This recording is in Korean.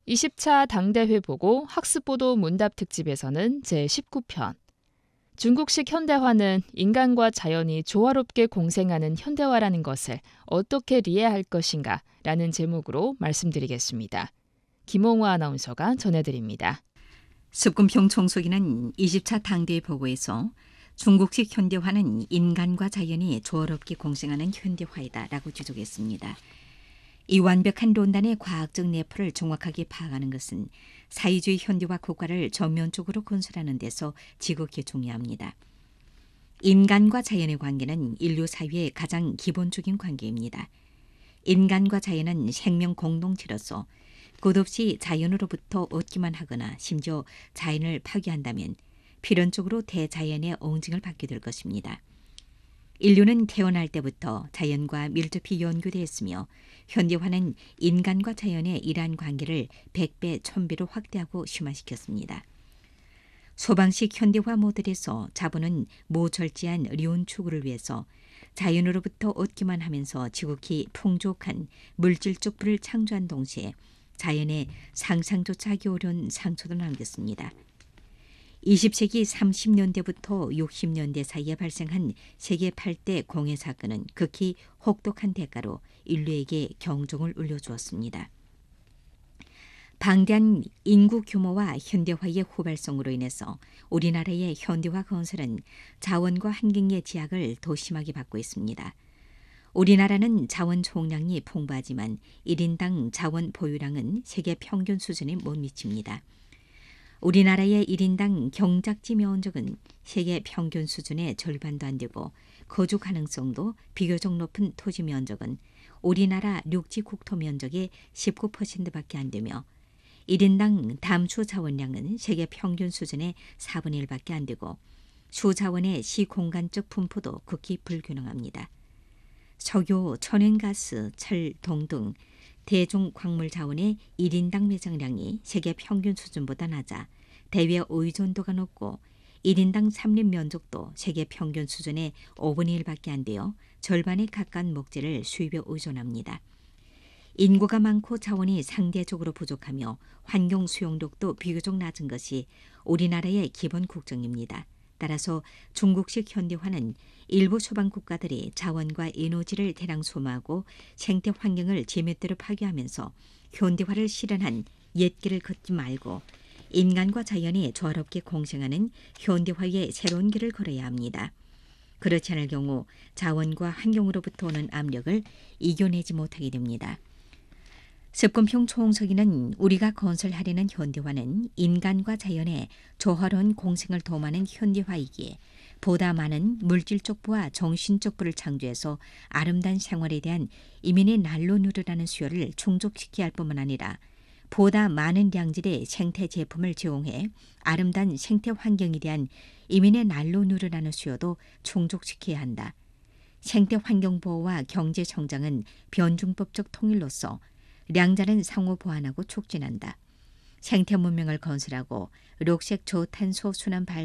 20차 당대회 보고 학습보도 문답 특집에서는 제19편 중국식 현대화는 인간과 자연이 조화롭게 공생하는 현대화라는 것을 어떻게 이해할 것인가 라는 제목으로 말씀드리겠습니다. 김홍화 아나운서가 전해드립니다. 습군평 총수기는 20차 당대회 보고에서 중국식 현대화는 인간과 자연이 조화롭게 공생하는 현대화이다라고 지적했습니다. 이 완벽한 논단의 과학적 내포를 정확하게 파악하는 것은 사회주의 현대화 국가를 전면적으로 건설하는 데서 지극히 중요합니다. 인간과 자연의 관계는 인류 사회의 가장 기본적인 관계입니다. 인간과 자연은 생명 공동체로서 끝없이 자연으로부터 얻기만 하거나 심지어 자연을 파괴한다면 필연적으로 대자연의 옹징을 받게 될 것입니다. 인류는 태어날 때부터 자연과 밀접히 연결되어 있으며 현대화는 인간과 자연의 이러한 관계를 100배, 1000배로 확대하고 심화시켰습니다. 소방식 현대화 모델에서 자본은 모절제한 리온 추구를 위해서 자연으로부터 얻기만 하면서 지극히 풍족한 물질적 부를 창조한 동시에 자연의 상상조차 하기 어려운 상처도 남겼습니다. 20세기 30년대부터 60년대 사이에 발생한 세계 8대 공해 사건은 극히 혹독한 대가로 인류에게 경종을 울려주었습니다. 방대한 인구 규모와 현대화의 후발성으로 인해서 우리나라의 현대화 건설은 자원과 환경의 제약을 더 심하게 받고 있습니다. 우리나라는 자원 총량이 풍부하지만 1인당 자원 보유량은 세계 평균 수준에 못 미칩니다. 우리나라의 1인당 경작지 면적은 세계 평균 수준의 절반도 안 되고 거주 가능성도 비교적 높은 토지 면적은 우리나라 육지 국토 면적의 19%밖에 안 되며 1인당 담수 자원량은 세계 평균 수준의 4분의 1밖에 안 되고 수자원의 시공간적 분포도 극히 불균형합니다. 석유, 천연가스, 철, 동 등 대중 광물 자원의 1인당 매장량이 세계 평균 수준보다 낮아 대외 의존도가 높고 1인당 삼림 면적도 세계 평균 수준의 5분의 1밖에 안 되어 절반에 가까운 목재를 수입에 의존합니다. 인구가 많고 자원이 상대적으로 부족하며 환경 수용력도 비교적 낮은 것이 우리나라의 기본 국정입니다. 따라서 중국식 현대화는 일부 소방 국가들이 자원과 에너지를 대량 소모하고 생태 환경을 제멋대로 파괴하면서 현대화를 실현한 옛길을 걷지 말고 인간과 자연이 조화롭게 공생하는 현대화의 새로운 길을 걸어야 합니다. 그렇지 않을 경우 자원과 환경으로부터 오는 압력을 이겨내지 못하게 됩니다. 습군평 총서기는 우리가 건설하려는 현대화는 인간과 자연의 조화로운 공생을 도모하는 현대화이기에 보다 많은 물질적 부와 정신적 부를 창조해서 아름다운 생활에 대한 이민의 난로 누르라는 수요를 충족시켜야 할 뿐만 아니라 보다 많은 양질의 생태 제품을 제공해 아름다운 생태 환경에 대한 이민의 난로 누르라는 수요도 충족시켜야 한다. 생태 환경 보호와 경제 성장은 변증법적 통일로서 량자는 상호 보완하고 촉진한다. 생태 문명을 건설하고 녹색 저탄소 순환 발